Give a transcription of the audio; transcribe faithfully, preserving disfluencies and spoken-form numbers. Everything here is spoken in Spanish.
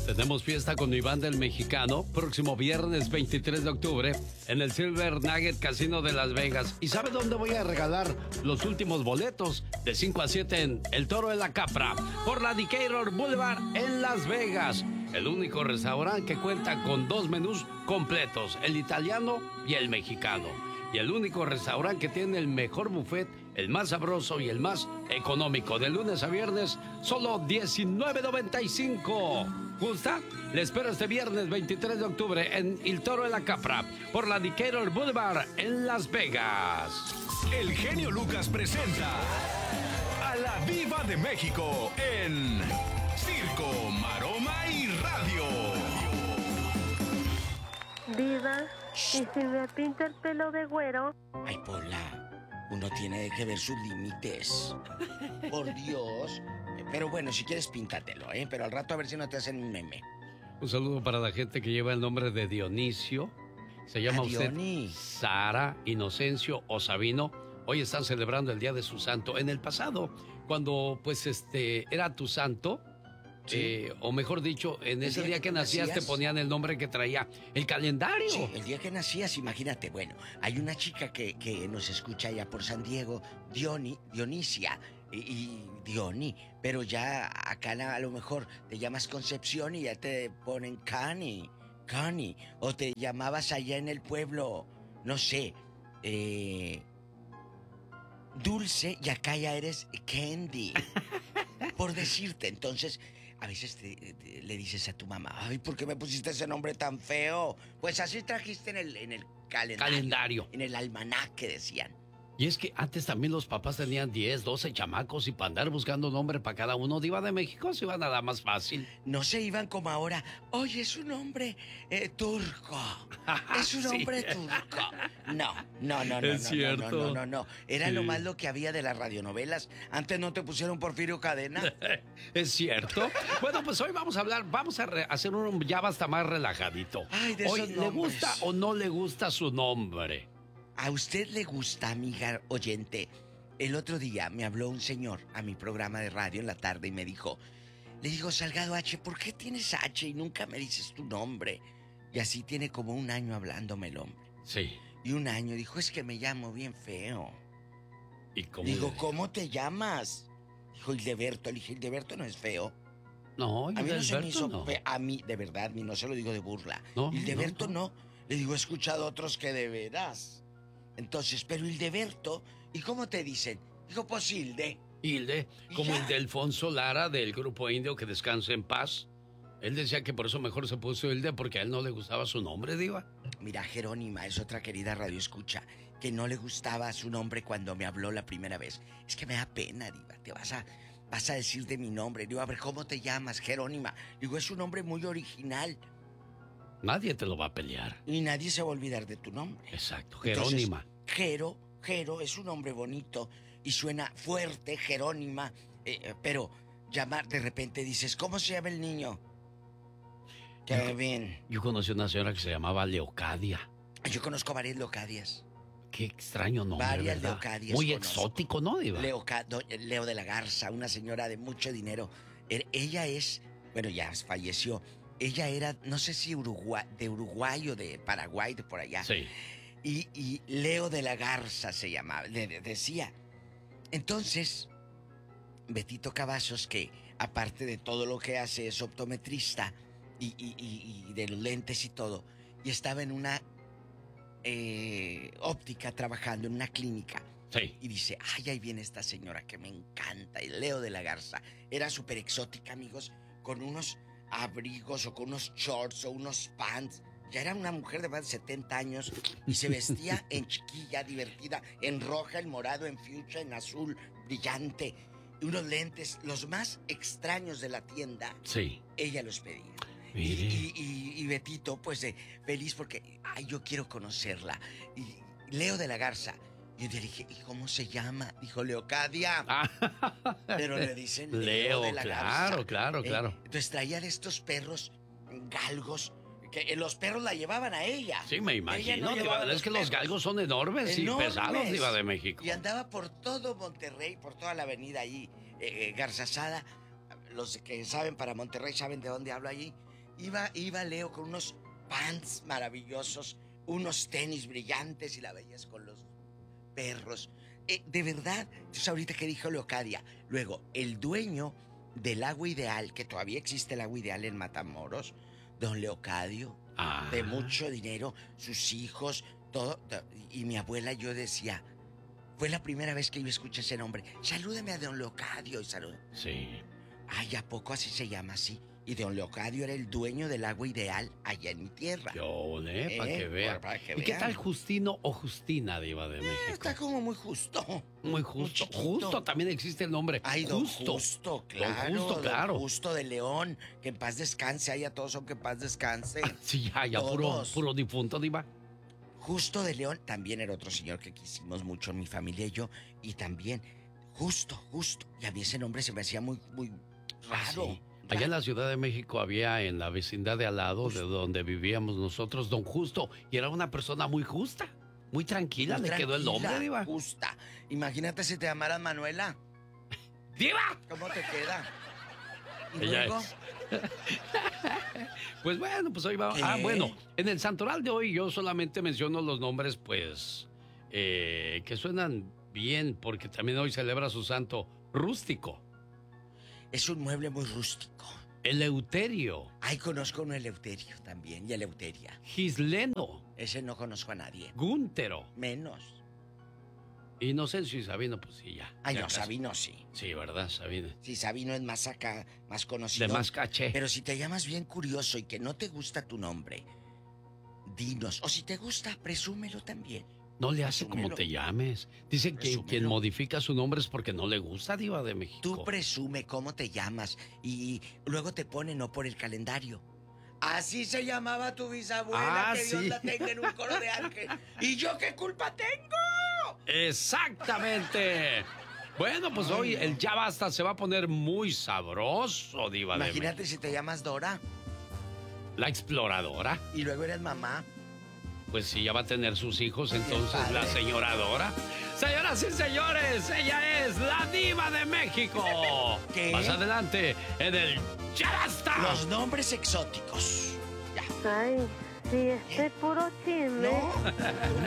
Tenemos fiesta con Iván del Mexicano, próximo viernes veintitrés de octubre, en el Silver Nugget Casino de Las Vegas. ¿Y sabe dónde voy a regalar los últimos boletos? De cinco a siete en El Toro de la Capra, por la Decatur Boulevard en Las Vegas. El único restaurante que cuenta con dos menús completos, el italiano y el mexicano. Y el único restaurante que tiene el mejor buffet, el más sabroso y el más económico. De lunes a viernes, solo diecinueve noventa y cinco. ¿Gusta? Le espero este viernes veintitrés de octubre en El Toro de la Capra, por la Decatur Boulevard en Las Vegas. El genio Lucas presenta a la Diva de México en Circo, Maroma y Radio. Diva, ¿y si me pinta el pelo de güero? Ay, Pola, uno tiene que ver sus límites. Por Dios. Pero bueno, si quieres píntatelo, ¿eh? Pero al rato a ver si no te hacen un meme. Un saludo para la gente que lleva el nombre de Dionisio. Se llama usted Sara, Inocencio o Sabino. Hoy están celebrando el día de su santo. En el pasado, cuando pues este era tu santo, sí. eh, o mejor dicho, en ese día, día que, que nacías, nacías te ponían el nombre que traía el calendario. Sí, el día que nacías, imagínate. Bueno, hay una chica que, que nos escucha allá por San Diego, Dioni, Dionisia y, y Dioni, pero ya acá a lo mejor te llamas Concepción y ya te ponen Cani, Cani, o te llamabas allá en el pueblo, no sé, eh, Dulce, y acá ya eres Candy, por decirte. Entonces, a veces te, te, le dices a tu mamá, ay, ¿por qué me pusiste ese nombre tan feo? Pues así trajiste en el, en el calendario, calendario, en el almanaque, decían. Y es que antes también los papás tenían diez, doce chamacos y para andar buscando nombre para cada uno, Diva de México, se iba nada más fácil. No se iban como ahora, oye, es un hombre eh, turco, es un hombre sí. turco. No, no, no, no, es no, cierto. no, no, no, no. Era sí. nomás lo que había de las radionovelas. Antes no te pusieron Porfirio Cadena. Es cierto. Bueno, pues hoy vamos a hablar, vamos a re- hacer un ya basta más relajadito. Ay, de hoy, esos ¿le gusta o no le gusta su nombre? ¿A usted le gusta, amiga oyente? El otro día me habló un señor a mi programa de radio en la tarde y me dijo, le digo, Salgado H, ¿por qué tienes H y nunca me dices tu nombre? Y así tiene como un año hablándome el hombre. Sí. Y un año dijo, es que me llamo bien feo. ¿Y cómo digo, ¿cómo te llamas? Dijo, Hildeberto. Le dije, Hildeberto no es feo. No, a mí no se me hizo no. feo. A mí, de verdad, a mí no se lo digo de burla. No, Hildeberto no, no. no. Le digo, he escuchado otros que de veras. Entonces, pero Hildeberto, ¿y cómo te dicen? Dijo, pues Hilde. Hilde, como el de Alfonso Lara del grupo indio, que descanse en paz. Él decía que por eso mejor se puso Hilde, porque a él no le gustaba su nombre, Diva. Mira, Jerónima es otra querida radioescucha que no le gustaba su nombre cuando me habló la primera vez. Es que me da pena, Diva, te vas a, vas a decir de mi nombre. Digo, a ver, ¿cómo te llamas, Jerónima? Digo, es un nombre muy original. Nadie te lo va a pelear. Y nadie se va a olvidar de tu nombre. Exacto, Jerónima. Entonces, Jero, Jero es un nombre bonito y suena fuerte, Jerónima, eh, pero llamar de repente dices, ¿cómo se llama el niño? Kevin. Yo conocí una señora que se llamaba Leocadia. Yo conozco varias Leocadias. Qué extraño nombre, varias ¿verdad? Leocadias. Muy conozco. exótico, ¿no, Diva? Leoca, do, Leo de la Garza, una señora de mucho dinero. Er, ella es, bueno, ya falleció. Ella era, no sé si Uruguay, de Uruguay o de Paraguay, de por allá. Sí. Y, y Leo de la Garza se llamaba, de, de, decía. Entonces, Betito Cavazos, que aparte de todo lo que hace es optometrista y, y, y, y de los lentes y todo, y estaba en una eh, óptica trabajando en una clínica. Sí. Y dice, ay, ahí viene esta señora que me encanta. Y Leo de la Garza era súper exótica, amigos, con unos abrigos o con unos shorts o unos pants. Ya era una mujer de más de setenta años y se vestía en chiquilla, divertida, en roja, en morado, en fuchsia, en azul, brillante. Y unos lentes, los más extraños de la tienda. Sí. Ella los pedía. Y, Mire. y, y, y Betito, pues, eh, feliz porque, ay, yo quiero conocerla. Y Leo de la Garza. Y yo le dije, ¿y cómo se llama? Dijo, Leocadia. Pero le dicen Leo, Leo de la claro, Garza. claro, Eh, claro. Entonces traía de estos perros galgos, que los perros la llevaban a ella. Sí, me imagino, no Diva. Es que los galgos son enormes, enormes y pesados, Diva de México. Y andaba por todo Monterrey, por toda la avenida allí, eh, eh, Garzazada. Los que saben para Monterrey saben de dónde hablo allí. Iba, iba Leo con unos pants maravillosos, unos tenis brillantes y la veías con los perros. Eh, de verdad, entonces ahorita que dijo Leocadia, luego el dueño del agua ideal, que todavía existe el agua ideal en Matamoros, don Leocadio, Ah. de mucho dinero, sus hijos, todo, y mi abuela, yo decía, fue la primera vez que yo escuché ese nombre, salúdeme a don Leocadio y salud. Sí. Ay, ¿a poco así se llama así? Y don Leocadio era el dueño del agua ideal allá en mi tierra. Yo, ¿eh? Para Eh, que vean. para que ¿Y qué vean. tal Justino o Justina, Diva de México? Está como muy justo. Muy justo. chiquito. Justo también existe el nombre. Ay, don Justo. Justo, claro. Don Justo, claro. Don Justo de León. Que en paz descanse. Ay, a todos son que en paz descanse. Ah, sí, ya, ya, puro, Todos. puro difunto, Diva. Justo de León también era otro señor que quisimos mucho, mi familia y yo. Y también, Justo, Justo. Y a mí ese nombre se me hacía muy, muy raro. Sí. Allá en la Ciudad de México había en la vecindad de al lado de donde vivíamos nosotros, don Justo, y era una persona muy justa, muy tranquila, Muy le quedó el tranquila, nombre, Diva. Justa. Imagínate si te llamaras Manuela. ¡Diva! ¿Cómo te queda? ¿Y Ella luego? es. Pues bueno, pues hoy va. ¿Qué? Ah, bueno, en el santoral de hoy yo solamente menciono los nombres, pues, eh, que suenan bien, porque también hoy celebra su santo rústico. Es un mueble muy rústico. Eleuterio, Ay, conozco un Eleuterio también y Eleuteria. Gisleno, Ese no conozco a nadie. Gúntero, Menos. Inocencio y Sabino, pues sí, ya. Ay, ya no, casi. Sabino sí. Sí, ¿verdad, Sabino? Sí, Sabino es más acá, más conocido. De más caché. Pero si te llamas bien curioso y que no te gusta tu nombre, dinos. O si te gusta, presúmelo también. No le hace como Presúmelo. te llames. Dicen que Presúmelo. quien modifica su nombre es porque no le gusta, Diva de México. Tú presume cómo te llamas y luego te ponen no por el calendario. Así se llamaba tu bisabuela, Ah, que Dios sí. la tenga en un coro de ángel. ¿Y yo qué culpa tengo? Exactamente. Bueno, pues Ay, hoy no. el Ya Basta se va a poner muy sabroso, Diva de Imagínate México. si te llamas Dora La exploradora, y luego eres mamá. pues sí, ya va a tener sus hijos, entonces padre. la señora Dora. Señoras y señores, ella es la Diva de México. ¿Qué? Más adelante, en el Ya Basta. Los nombres exóticos. Ya. Ay, sí, este puro chisme. No, tú